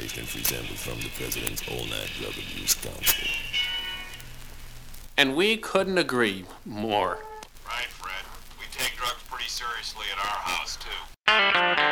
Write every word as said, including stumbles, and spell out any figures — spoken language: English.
information presented from the President's all-night drug abuse council. And we couldn't agree more. Right, Fred. We take drugs pretty seriously at our house, too.